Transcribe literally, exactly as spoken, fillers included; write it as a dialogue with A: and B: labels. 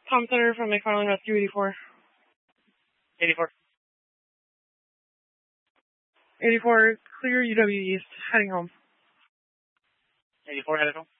A: Tom Center from McFarland Rescue eighty-four.
B: eighty-four.
A: eighty-four, clear U W East, heading home.
B: eighty-four headed home.